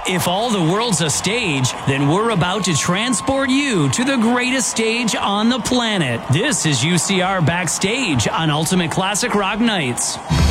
If all the world's a stage, then we're about to transport you to the greatest stage on the planet. This is UCR Backstage on Ultimate Classic Rock Nights.